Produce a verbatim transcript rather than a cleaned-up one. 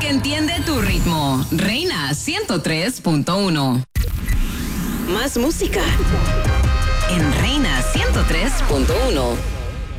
que entiende tu ritmo. Reina ciento tres punto uno. Más música en Reina ciento tres punto uno.